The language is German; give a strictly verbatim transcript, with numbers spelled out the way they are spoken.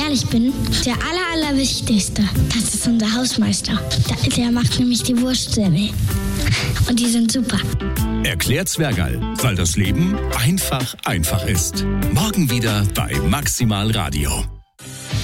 ehrlich bin, der aller, allerwichtigste, das ist unser Hausmeister. Der, der macht nämlich die Wurstsemmel. Und die sind super. Erklärt Zwergerl, weil das Leben einfach, einfach ist. Morgen wieder bei Maximal Radio.